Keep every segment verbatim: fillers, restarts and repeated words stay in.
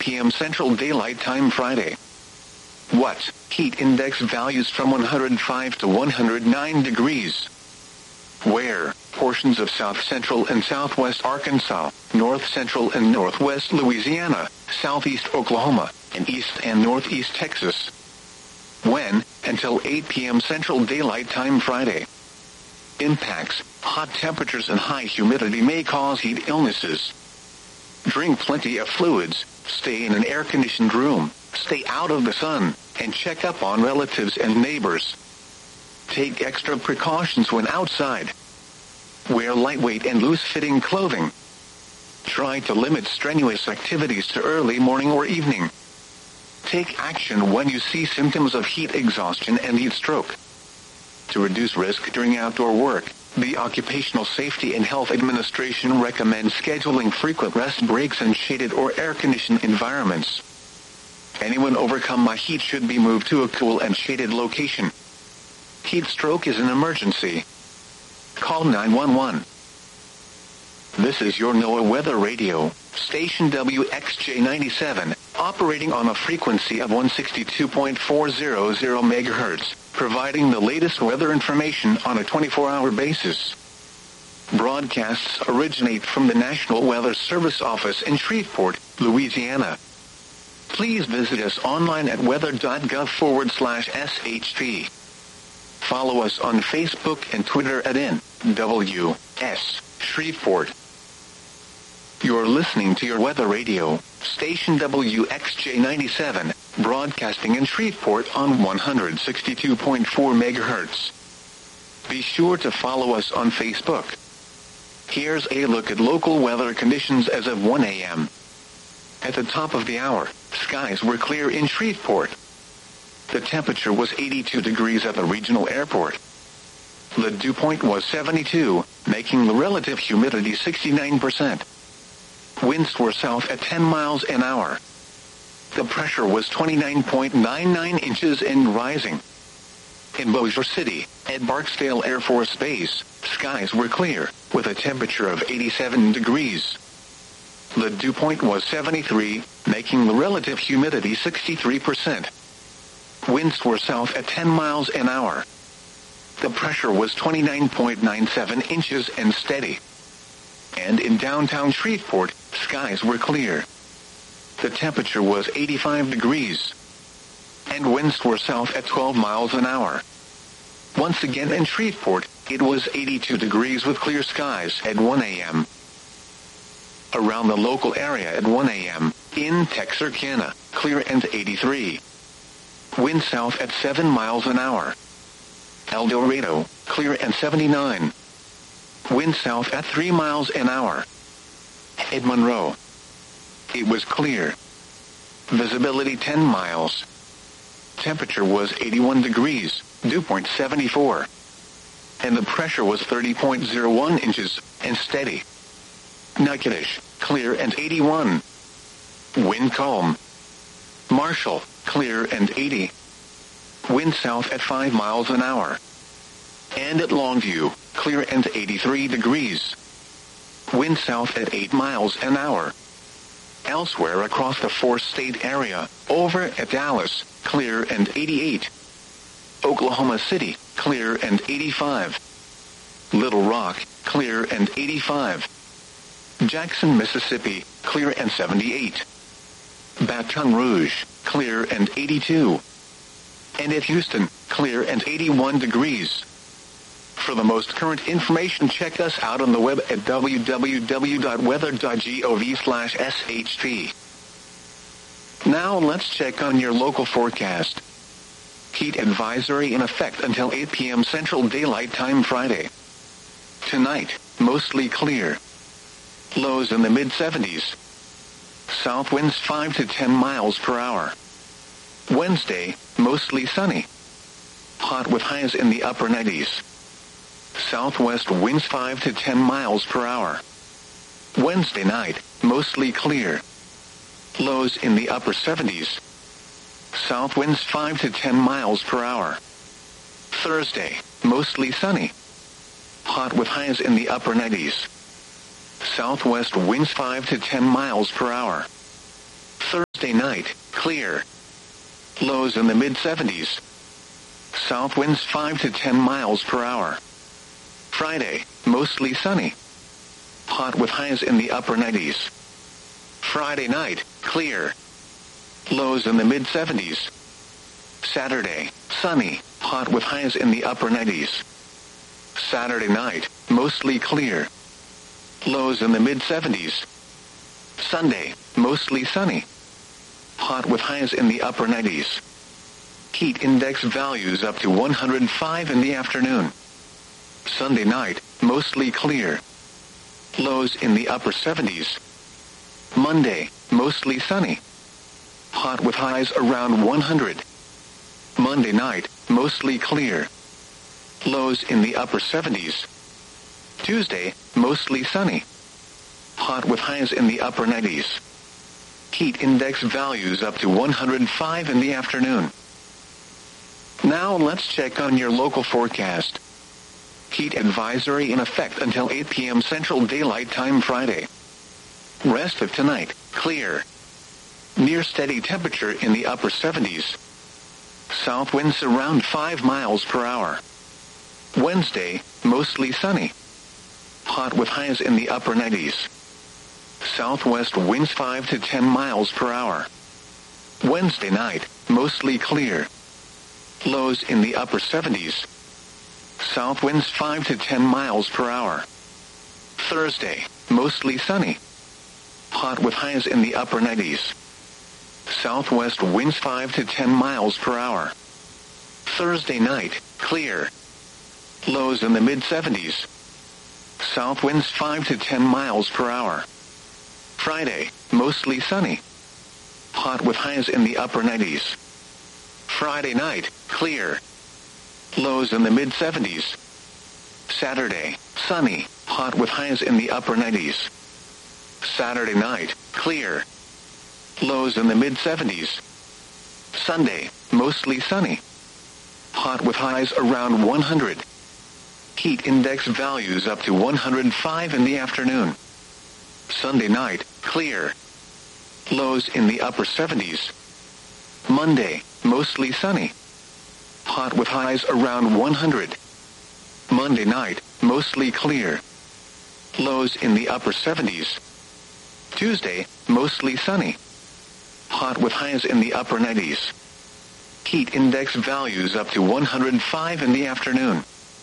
p m Central Daylight Time Friday. What? Heat index values from one hundred five to one hundred nine degrees. Where? Portions of south central and southwest Arkansas, north central and northwest Louisiana, southeast Oklahoma, and east and northeast Texas. When? Until eight p m Central Daylight Time Friday. Impacts: hot temperatures and high humidity may cause heat illnesses. Drink plenty of fluids, stay in an air-conditioned room, stay out of the sun, and check up on relatives and neighbors. Take extra precautions when outside. Wear lightweight and loose-fitting clothing. Try to limit strenuous activities to early morning or evening. Take action when you see symptoms of heat exhaustion and heat stroke. To reduce risk during outdoor work, the Occupational Safety and Health Administration recommends scheduling frequent rest breaks in shaded or air-conditioned environments. Anyone overcome by heat should be moved to a cool and shaded location. Heat stroke is an emergency. Call nine one one. This is your NOAA Weather Radio, station W X J ninety-seven, operating on a frequency of one sixty-two point four hundred megahertz, providing the latest weather information on a twenty-four hour basis. Broadcasts originate from the National Weather Service office in Shreveport, Louisiana. Please visit us online at weather.gov forward slash SHP. Follow us on Facebook and Twitter at N W S Shreveport. You're listening to your Weather Radio, station W X J ninety-seven, broadcasting in Shreveport on one sixty-two point four megahertz. Be sure to follow us on Facebook. Here's a look at local weather conditions as of one a m At the top of the hour, skies were clear in Shreveport. The temperature was eighty-two degrees at the regional airport. The dew point was seventy-two, making the relative humidity sixty-nine percent. Winds were south at ten miles an hour. The pressure was twenty-nine point nine nine inches and rising. In Bossier City, at Barksdale Air Force Base, skies were clear, with a temperature of eighty-seven degrees. The dew point was seventy-three, making the relative humidity sixty-three percent. Winds were south at ten miles an hour. The pressure was twenty-nine point nine seven inches and steady. And in downtown Shreveport, skies were clear. The temperature was eighty-five degrees. And winds were south at twelve miles an hour. Once again in Shreveport, it was eighty-two degrees with clear skies at one a m Around the local area at one a m, in Texarkana, clear and eighty-three. Wind south at seven miles an hour. El Dorado, clear and seventy-nine. Wind south at three miles an hour. At Monroe, it was clear. Visibility ten miles. Temperature was eighty-one degrees, dew point seventy-four. And the pressure was thirty point zero one inches, and steady. Natchitoches, clear and eighty-one. Wind calm. Marshall, clear and eighty. Wind south at five miles an hour. And at Longview, clear and eighty-three degrees. Wind south at eight miles an hour. Elsewhere across the four-state area, over at Dallas, clear and eighty-eight. Oklahoma City, clear and eighty-five. Little Rock, clear and eighty-five. Jackson, Mississippi, clear and seventy-eight. Baton Rouge, clear and eighty-two. And at Houston, clear and eighty-one degrees. For the most current information, check us out on the web at w w w dot weather dot gov slash S H P. Now let's check on your local forecast. Heat advisory in effect until eight p m Central Daylight Time Friday. Tonight, mostly clear. Lows in the mid seventies. South winds five to ten miles per hour. Wednesday, mostly sunny. Hot with highs in the upper nineties. Southwest winds five to ten miles per hour. Wednesday night, mostly clear. Lows in the upper seventies. South winds five to ten miles per hour. Thursday, mostly sunny. Hot with highs in the upper nineties. Southwest winds five to ten miles per hour. Thursday Thursday night, clear. Lows in the mid seventies. South winds five to ten miles per hour. Friday, mostly sunny. Hot with highs in the upper nineties. Friday night, clear. Lows in the mid seventies. Saturday, sunny, hot with highs in the upper nineties. Saturday night, mostly clear. Lows in the mid seventies. Sunday, mostly sunny. Hot with highs in the upper nineties. Heat index values up to one hundred five in the afternoon. Sunday night, mostly clear. Lows in the upper seventies. Monday, mostly sunny. Hot with highs around one hundred. Monday night, mostly clear. Lows in the upper seventies. Tuesday, mostly sunny. Hot with highs in the upper nineties. Heat index values up to one hundred five in the afternoon. Now let's check on your local forecast. Heat advisory in effect until eight p.m. Central Daylight Time Friday. Rest of tonight, clear. Near steady temperature in the upper seventies. South winds around five miles per hour. Wednesday, mostly sunny. Hot with highs in the upper nineties. Southwest winds five to ten miles per hour. Wednesday night, mostly clear. Lows in the upper seventies. South winds five to ten miles per hour. Thursday, mostly sunny. Hot with highs in the upper nineties. Southwest winds five to ten miles per hour. Thursday night, clear. Lows in the mid seventies. South winds five to ten miles per hour. Friday, mostly sunny. Hot with highs in the upper nineties. Friday night, clear. Lows in the mid seventies. Saturday, sunny, hot with highs in the upper nineties. Saturday night, clear. Lows in the mid seventies. Sunday, mostly sunny. Hot with highs around one hundred. Heat index values up to one hundred five in the afternoon. Sunday night, clear. Lows in the upper seventies. Monday, mostly sunny. Hot with highs around one hundred. Monday night, mostly clear. Lows in the upper seventies. Tuesday, mostly sunny. Hot with highs in the upper nineties. Heat index values up to one hundred five in the afternoon.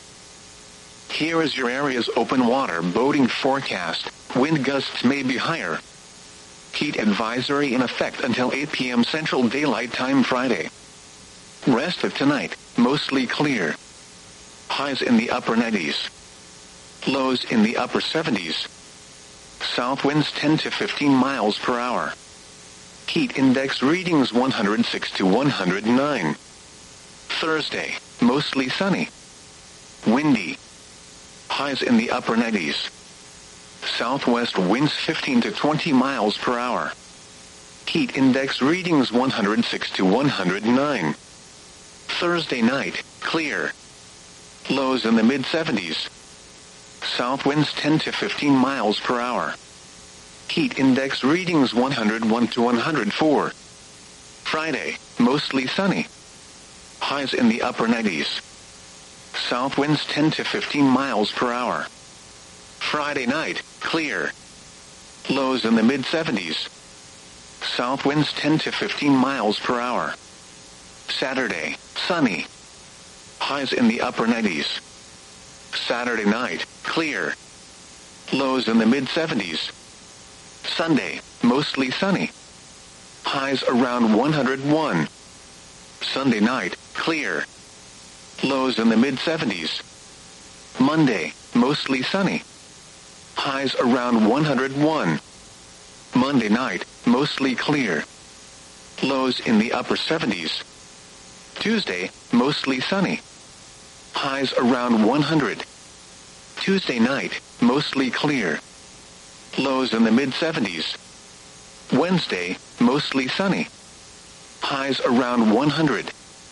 Here is your area's open water boating forecast. Wind gusts may be higher. Heat advisory in effect until eight p.m. Central Daylight Time Friday. Rest of tonight, mostly clear. Highs in the upper nineties. Lows in the upper seventies. South winds ten to fifteen miles per hour. Heat index readings one hundred six to one hundred nine. Thursday, mostly sunny. Windy. Highs in the upper nineties. Southwest winds fifteen to twenty miles per hour. Heat index readings one hundred six to one hundred nine. Thursday night, clear. Lows in the mid seventies. South winds ten to fifteen miles per hour. Heat index readings one hundred one to one hundred four. Friday, mostly sunny. Highs in the upper nineties. South winds ten to fifteen miles per hour. Friday night, clear. Lows in the mid seventies. South winds ten to fifteen miles per hour. Saturday, sunny. Highs in the upper nineties. Saturday night, clear. Lows in the mid seventies. Sunday, mostly sunny. Highs around one hundred one. Sunday night, clear. Lows in the mid seventies. Monday, mostly sunny. Highs around one hundred one. Monday night, mostly clear. Lows in the upper seventies. Tuesday, mostly sunny. Highs around one hundred. Tuesday night, mostly clear. Lows in the mid seventies. Wednesday, mostly sunny. Highs around one hundred.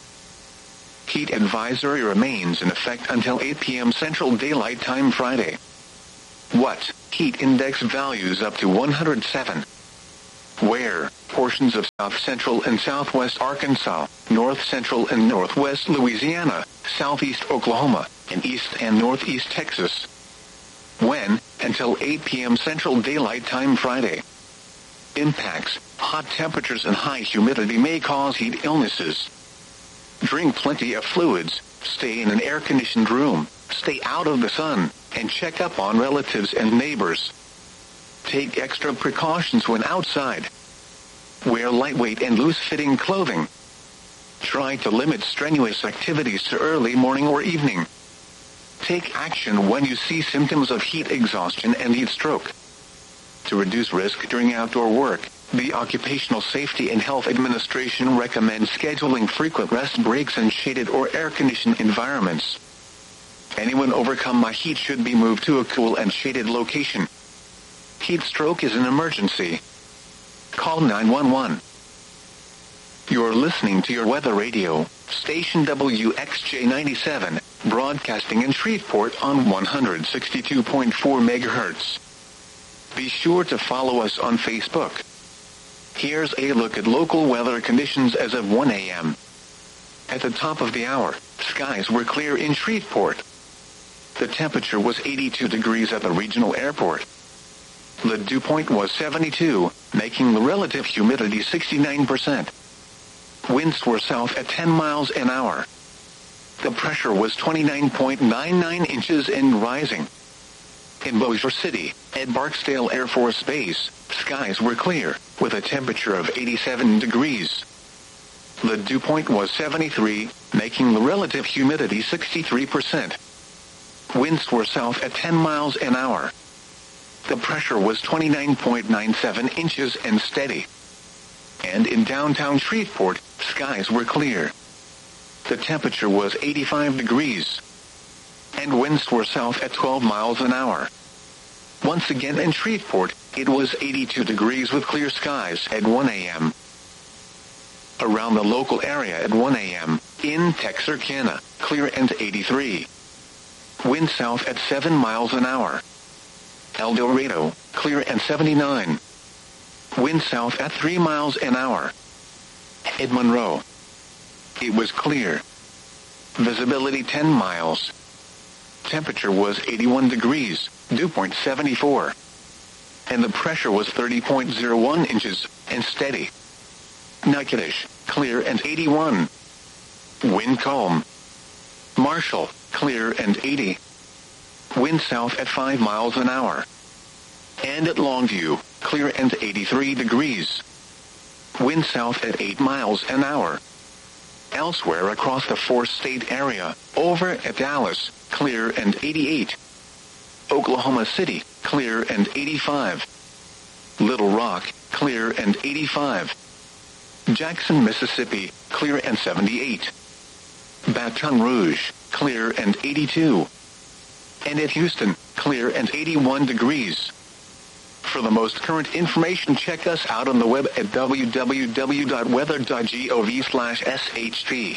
Heat advisory remains in effect until eight p.m. Central Daylight Time Friday. What? Heat index values up to one hundred seven. Where? portions of south central and southwest Arkansas, north central and northwest Louisiana, southeast Oklahoma, and east and northeast Texas. When, until eight p.m. Central Daylight Time Friday. Impacts: hot temperatures and high humidity may cause heat illnesses. Drink plenty of fluids, stay in an air-conditioned room, stay out of the sun, and check up on relatives and neighbors. Take extra precautions when outside. Wear lightweight and loose-fitting clothing. Try to limit strenuous activities to early morning or evening. Take action when you see symptoms of heat exhaustion and heat stroke. To reduce risk during outdoor work, the Occupational Safety and Health Administration recommends scheduling frequent rest breaks in shaded or air-conditioned environments. Anyone overcome by heat should be moved to a cool and shaded location. Heat stroke is an emergency. Call nine one one. You're listening to your weather radio, station W X J ninety-seven, broadcasting in Shreveport on one hundred sixty-two point four megahertz. Be sure to follow us on Facebook. Here's a look at local weather conditions as of one a.m. At the top of the hour, skies were clear in Shreveport. The temperature was eighty-two degrees at the regional airport. The dew point was seventy-two, making the relative humidity sixty-nine percent. Winds were south at ten miles an hour. The pressure was twenty-nine point nine nine inches and rising. In Bossier City, at Barksdale Air Force Base, skies were clear, with a temperature of eighty-seven degrees. The dew point was seventy-three, making the relative humidity sixty-three percent. Winds were south at ten miles an hour. The pressure was twenty-nine point nine seven inches and steady. And in downtown Shreveport, skies were clear. The temperature was eighty-five degrees. And winds were south at twelve miles an hour. Once again in Shreveport, it was eighty-two degrees with clear skies at one a.m. Around the local area at one a.m., in Texarkana, clear and eighty-three. Wind south at seven miles an hour. El Dorado, clear and seventy-nine. Wind south at three miles an hour. At Monroe, it was clear. Visibility ten miles. Temperature was eighty-one degrees, dew point seventy-four. And the pressure was thirty point zero one inches, and steady. Natchitoches, clear and eighty-one. Wind calm. Marshall, clear and eighty. Wind south at five miles an hour. And at Longview, clear and eighty-three degrees. Wind south at eight miles an hour. Elsewhere across the four-state area, over at Dallas, clear and eighty-eight. Oklahoma City, clear and eighty-five. Little Rock, clear and eighty-five. Jackson, Mississippi, clear and seventy-eight. Baton Rouge, clear and eighty-two. And at Houston, clear and eighty-one degrees. For the most current information, check us out on the web at w w w dot weather dot gov slash s h p.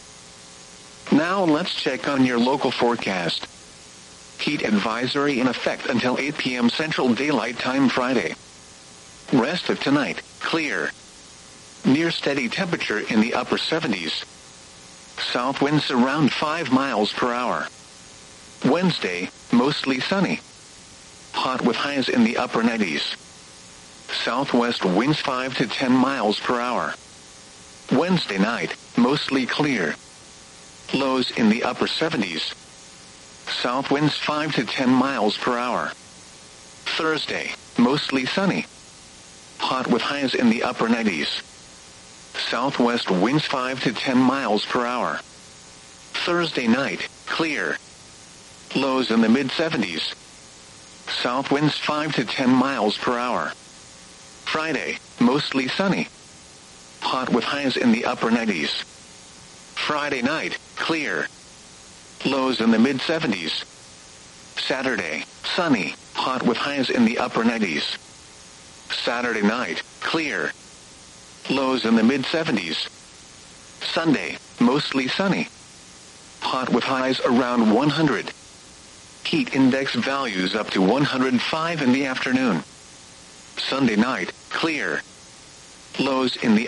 Now let's check on your local forecast. Heat advisory in effect until eight p.m. Central Daylight Time Friday. Rest of tonight, clear. Near steady temperature in the upper seventies. South winds around five miles per hour. Wednesday, mostly sunny. Hot with highs in the upper nineties. Southwest winds five to ten miles per hour. Wednesday night, mostly clear. Lows in the upper seventies. South winds five to ten miles per hour. Thursday, mostly sunny. Hot with highs in the upper nineties. Southwest winds five to ten miles per hour. Thursday night, clear. Lows in the mid seventies. South winds five to ten miles per hour. Friday, mostly sunny. Hot with highs in the upper nineties. Friday night, clear. Lows in the mid seventies. Saturday, sunny, hot with highs in the upper nineties. Saturday night, clear. Lows in the mid seventies. Sunday, mostly sunny. Hot with highs around one hundred. Heat index values up to one hundred five in the afternoon. Sunday night, clear. Lows in the